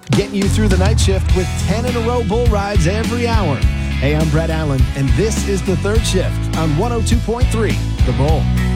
getting you through the night shift with 10 in a row bull rides every hour. Hey, I'm Brett Allen, and this is The Third Shift on 102.3 The Bull.